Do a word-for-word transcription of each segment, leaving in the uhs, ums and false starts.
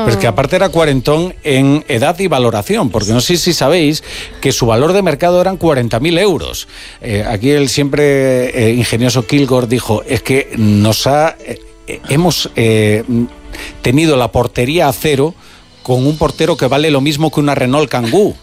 Pero es que aparte era cuarentón en edad y valoración, porque no sé si sabéis que su valor de mercado eran cuarenta mil euros. Eh, aquí el siempre eh, ingenioso Kilgore dijo, es que nos ha... Eh, hemos eh, tenido la portería a cero con un portero que vale lo mismo que una Renault Kangoo.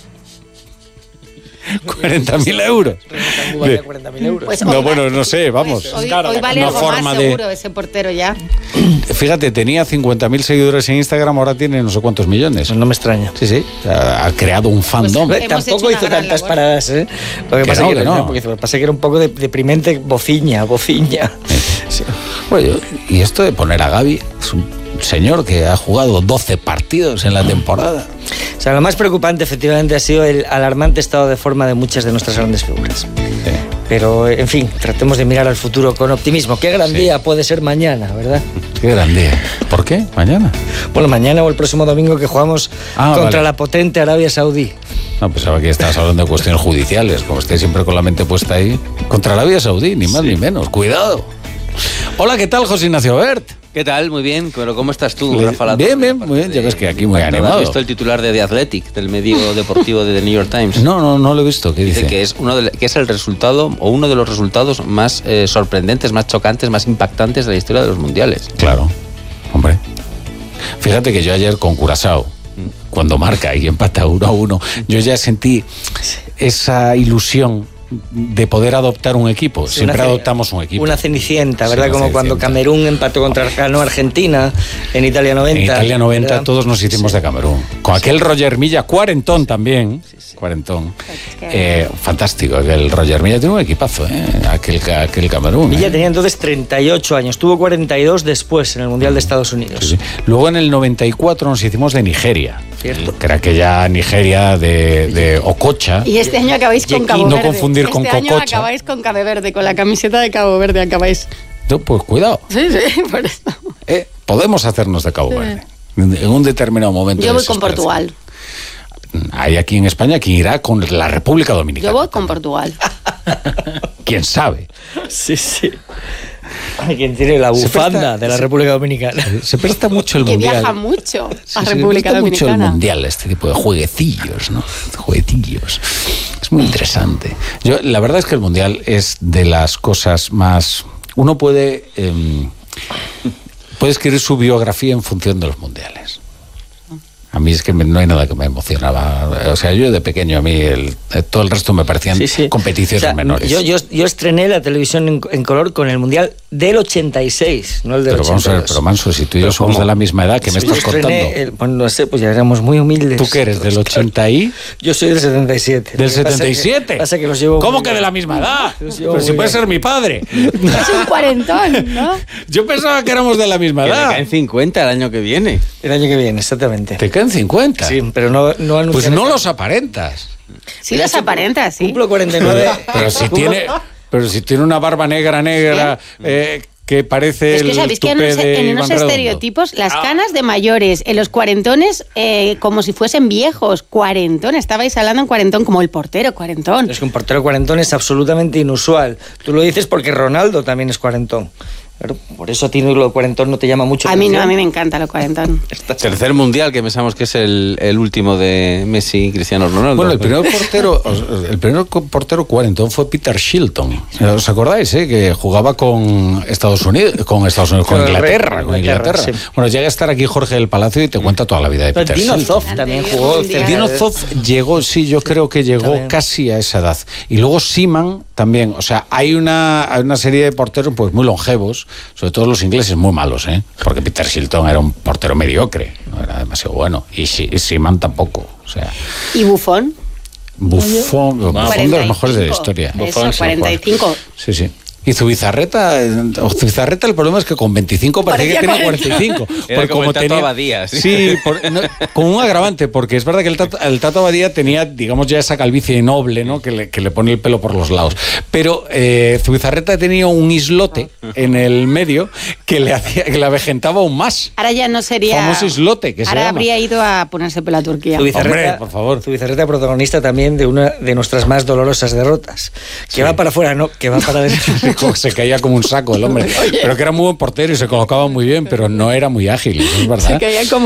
cuarenta mil euros. Vale cuarenta mil euros. Pues no, bueno, no sé, vamos. Pues hoy, hoy vale una algo forma más de... seguro ese portero ya. Fíjate, tenía cincuenta mil seguidores en Instagram, ahora tiene no sé cuántos millones. No me extraña. Sí, sí. Ha creado un fandom. Pues tampoco hizo tantas labor. paradas, ¿eh? Lo que, que pasa no, que, que no. Porque pasa que era un poco de, deprimente, bociña, bociña. Sí. Bueno, y esto de poner a Gavi, es un señor que ha jugado doce partidos en la temporada. O sea, lo más preocupante efectivamente ha sido el alarmante estado de forma de muchas de nuestras grandes figuras. Sí. Pero, en fin, tratemos de mirar al futuro con optimismo. Qué gran sí. día puede ser mañana, ¿verdad? Qué gran día. ¿Por qué? ¿Mañana? Bueno, mañana o el próximo domingo que jugamos ah, contra vale. la potente Arabia Saudí. No, pensaba que estabas hablando de cuestiones judiciales, como estés siempre con la mente puesta ahí. Contra Arabia Saudí, ni más sí. ni menos. Cuidado. Hola, ¿qué tal, José Ignacio Bert? ¿Qué tal? Muy bien. Pero ¿cómo estás tú, Rafa? Bien, bien, muy bien. Ya ves que aquí muy animado. ¿Has visto el titular de The Athletic, del medio deportivo de The New York Times? No, no, no lo he visto. ¿Qué dice? Dice que es, uno de, que es el resultado, o uno de los resultados más eh, sorprendentes, más chocantes, más impactantes de la historia de los mundiales. Claro, hombre. Fíjate que yo ayer con Curazao, cuando marca y empata uno a uno, yo ya sentí esa ilusión de poder adoptar un equipo. Sí, siempre una, adoptamos un equipo. Una cenicienta, ¿verdad? Sí, Como cenicienta. Cuando Camerún empató contra ganó Argentina en Italia noventa. En Italia noventa, ¿verdad? Todos nos hicimos sí. de Camerún. Con aquel Roger Milla, cuarentón también. Sí, sí. Cuarentón. Eh, fantástico. El Roger Milla tiene un equipazo, ¿eh? Aquel, aquel Camerún. Milla ¿eh? tenía entonces treinta y ocho años. Tuvo cuarenta y dos después en el Mundial de Estados Unidos. Sí, sí. Luego en el noventa y cuatro nos hicimos de Nigeria. Cierto. Que era aquella Nigeria de, de Okocha. Y este año acabáis con Cabo no Verde. confundir este con año Cococha. Acabáis con Cabo Verde, con la camiseta de Cabo Verde acabáis. No, pues cuidado. Sí, sí, por eso. Eh, podemos hacernos de Cabo sí. Verde. En un determinado momento. Yo voy con Portugal. Hay aquí en España quien irá con la República Dominicana. Yo voy con Portugal. ¿Quién sabe? Sí, sí. Quien tiene la bufanda presta, de la República Dominicana. Se presta mucho el que mundial. Que viaja mucho sí, a se República presta Dominicana. mucho el mundial, este tipo de jueguecillos, ¿no? Jueguecillos. Es muy interesante. Yo, la verdad es que el mundial es de las cosas más... Uno puede, eh, puede escribir su biografía en función de los mundiales. A mí es que me, no hay nada que me emocionaba. O sea, yo de pequeño, a mí el, todo el resto me parecían sí, sí. competiciones o sea, menores. Yo, yo, yo estrené la televisión en, en color con el Mundial del ochenta y seis, no el del pero ochenta y dos. Vamos a ver, pero Manso, si tú y yo somos ¿cómo? de la misma edad, ¿qué me sí, estás contando? El, bueno, no sé, pues ya éramos muy humildes. ¿Tú qué eres, del ochenta y...? Yo soy del setenta y siete. ¿Del setenta y siete? Pasa que, pasa que los llevo ¿Cómo que de la misma edad? Pero si puede ser mi padre. Es un cuarentón, ¿no? Yo pensaba que éramos de la misma edad. Que me caen cincuenta el año que viene. El año que viene, exactamente. ¿Te caen cincuenta? Sí, pero no, no anuncian. Pues no los aparentas. Sí los aparentas, sí. Cumplo cuarenta y nueve. Pero, pero si tiene, pero si tiene una barba negra, negra, ¿sí? eh, que parece es que el sabéis que en unos, en unos estereotipos las canas de mayores, en los cuarentones eh, como si fuesen viejos. Cuarentón, estabais hablando en cuarentón como el portero cuarentón. Es que un portero cuarentón es absolutamente inusual. Tú lo dices porque Ronaldo también es cuarentón. Claro, por eso a ti lo cuarentón no te llama mucho. A mí no, a mí me encanta lo cuarentón. Tercer mundial, que pensamos que es el, el último de Messi y Cristiano Ronaldo. Bueno, el primer portero, el primer portero cuarentón fue Peter Shilton. ¿Os acordáis, eh? Que jugaba con Estados Unidos, con Estados Unidos, con Inglaterra, con Inglaterra. Sí. Bueno, llega a estar aquí Jorge del Palacio y te cuenta toda la vida de Peter Dino Shilton. Zoff también jugó. Dino Zoff llegó, sí, yo creo que llegó también. Casi a esa edad. Y luego Seaman también. O sea, hay una, hay una serie de porteros pues muy longevos, sobre todo los ingleses muy malos, ¿eh? Porque Peter Shilton era un portero mediocre, no era demasiado bueno. Y Seaman tampoco, o sea... ¿Y Buffon? Buffon, Buffon de los mejores de la historia. Eso, Buffon, cuarenta y cinco. Sí, sí. Y Zubizarreta, Zubizarreta el problema es que con veinticinco parecía que tenía cuarenta y cinco. Era como el Tato tenía, Abadía. Sí, sí por, no, con un agravante, porque es verdad que el Tato, el Tato Abadía tenía, digamos, ya esa calvicie noble, ¿no? Que le, que le pone el pelo por los lados. Pero eh, Zubizarreta tenía un islote en el medio que le hacía, que le avejentaba aún más. Ahora ya no sería... Famoso islote, que se Ahora llama. habría ido a ponerse pelo a Turquía. Hombre, por favor. Zubizarreta protagonista también de una de nuestras más dolorosas derrotas. Que sí. va para afuera, no, que va para adentro. Se caía como un saco el hombre. Pero que era muy buen portero y se colocaba muy bien, pero no era muy ágil, eso es verdad. Se caía como